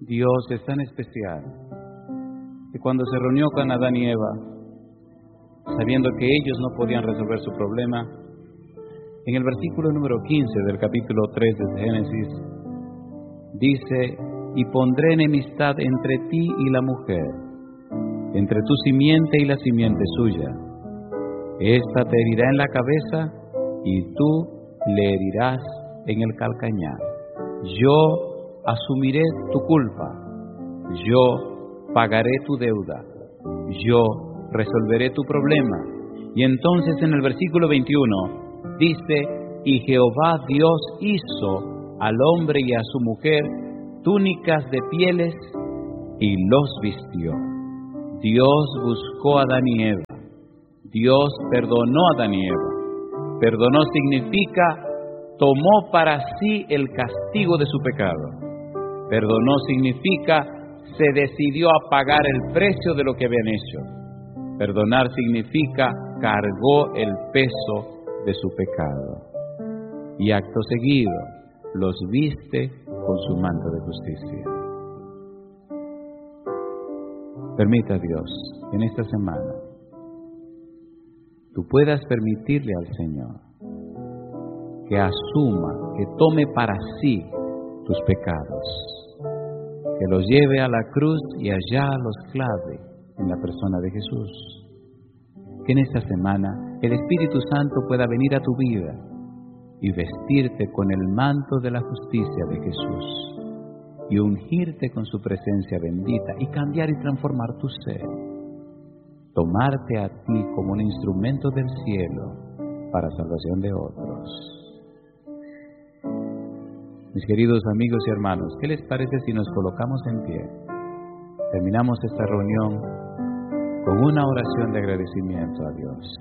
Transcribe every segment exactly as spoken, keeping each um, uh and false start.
Dios es tan especial que cuando se reunió con Adán y Eva, sabiendo que ellos no podían resolver su problema, en el versículo número quince del capítulo tres de Génesis, dice: y pondré enemistad entre ti y la mujer, entre tu simiente y la simiente suya. Esta te herirá en la cabeza y tú le herirás en el calcañar. Yo asumiré tu culpa, yo pagaré tu deuda, yo resolveré tu problema. Y entonces en el versículo veintiuno dice: y Jehová Dios hizo al hombre y a su mujer túnicas de pieles y los vistió. Dios buscó a Adán y Eva. Dios perdonó a Adán y Eva. Perdonó significa tomó para sí el castigo de su pecado. Perdonó significa se decidió a pagar el precio de lo que habían hecho. Perdonar significa cargó el peso de su pecado. Y acto seguido los viste con su manto de justicia. Permita, Dios, en esta semana tú puedas permitirle al Señor que asuma, que tome para sí tus pecados, que los lleve a la cruz y allá los clave en la persona de Jesús. Que en esta semana el Espíritu Santo pueda venir a tu vida y vestirte con el manto de la justicia de Jesús y ungirte con su presencia bendita y cambiar y transformar tu ser, tomarte a ti como un instrumento del cielo para salvación de otros. Mis queridos amigos y hermanos, ¿qué les parece si nos colocamos en pie? Terminamos esta reunión con una oración de agradecimiento a Dios.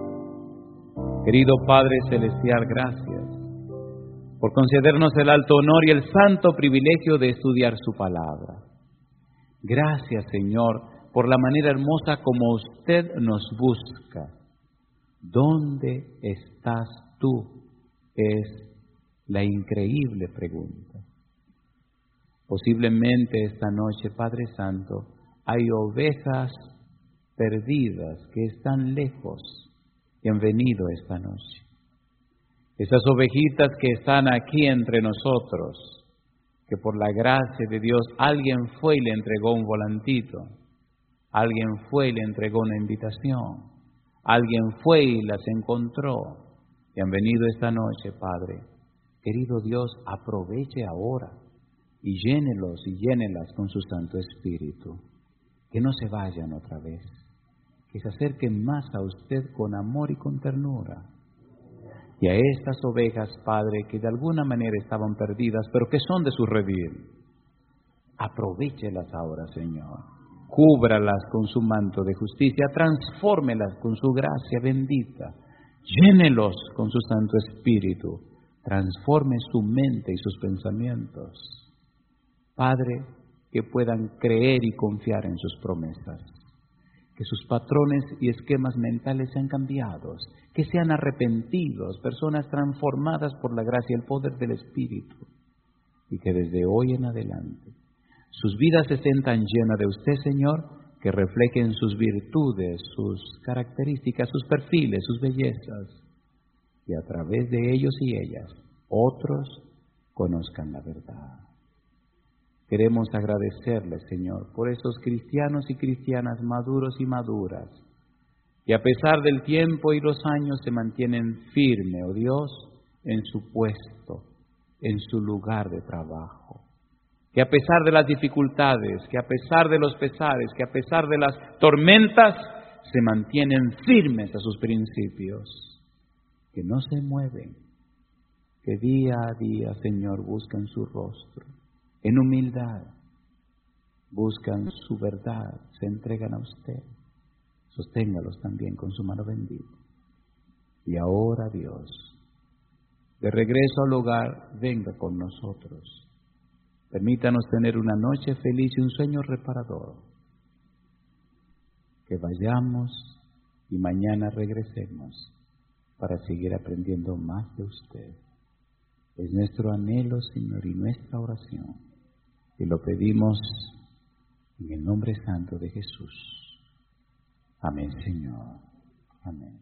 Querido Padre Celestial, gracias por concedernos el alto honor y el santo privilegio de estudiar su palabra. Gracias, Señor, por la manera hermosa como usted nos busca. ¿Dónde estás tú? Es la increíble pregunta. Posiblemente esta noche, Padre Santo, hay ovejas perdidas que están lejos y han venido esta noche. Esas ovejitas que están aquí entre nosotros, que por la gracia de Dios alguien fue y le entregó un volantito, alguien fue y le entregó una invitación, alguien fue y las encontró y han venido esta noche, Padre. Querido Dios, aproveche ahora y llénelos y llénelas con su Santo Espíritu. Que no se vayan otra vez, que se acerquen más a usted con amor y con ternura. Y a estas ovejas, Padre, que de alguna manera estaban perdidas, pero que son de su redil, aprovéchelas ahora, Señor. Cúbralas con su manto de justicia, transfórmelas con su gracia bendita. Llénelos con su Santo Espíritu. Transforme su mente y sus pensamientos. Padre, que puedan creer y confiar en sus promesas. Que sus patrones y esquemas mentales sean cambiados. Que sean arrepentidos, personas transformadas por la gracia y el poder del Espíritu. Y que desde hoy en adelante sus vidas estén tan llenas de usted, Señor, que reflejen sus virtudes, sus características, sus perfiles, sus bellezas. Y a través de ellos y ellas, otros conozcan la verdad. Queremos agradecerle, Señor, por esos cristianos y cristianas maduros y maduras, que a pesar del tiempo y los años se mantienen firmes, oh Dios, en su puesto, en su lugar de trabajo. Que a pesar de las dificultades, que a pesar de los pesares, que a pesar de las tormentas, se mantienen firmes a sus principios. Que no se mueven, que día a día, Señor, buscan su rostro, en humildad, buscan su verdad, se entregan a usted. Sosténgalos también con su mano bendita. Y ahora, Dios, de regreso al hogar, venga con nosotros. Permítanos tener una noche feliz y un sueño reparador. Que vayamos y mañana regresemos para seguir aprendiendo más de usted. Es nuestro anhelo, Señor, y nuestra oración, Y lo pedimos en el nombre santo de Jesús. Amén, Señor. Amén.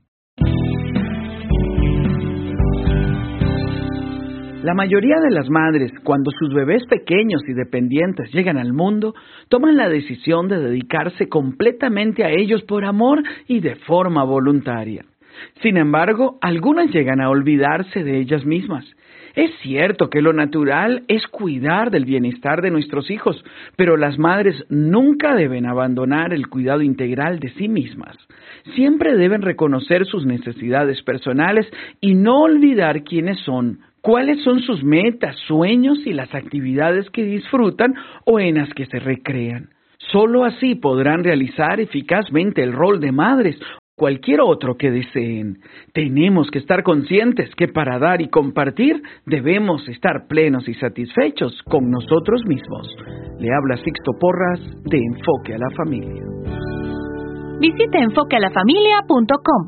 La mayoría de las madres, cuando sus bebés pequeños y dependientes llegan al mundo, toman la decisión de dedicarse completamente a ellos por amor y de forma voluntaria. Sin embargo, algunas llegan a olvidarse de ellas mismas. Es cierto que lo natural es cuidar del bienestar de nuestros hijos, pero las madres nunca deben abandonar el cuidado integral de sí mismas. Siempre deben reconocer sus necesidades personales y no olvidar quiénes son, cuáles son sus metas, sueños y las actividades que disfrutan o en las que se recrean. Solo así podrán realizar eficazmente el rol de madres, cualquier otro que deseen. Tenemos que estar conscientes que para dar y compartir debemos estar plenos y satisfechos con nosotros mismos. Le habla Sixto Porras de Enfoque a la Familia. Visite enfoque a la familia punto com.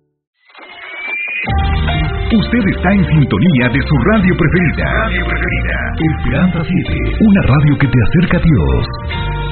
Usted está en sintonía de su radio preferida. Radio preferida. Esperanza siete, una radio que te acerca a Dios.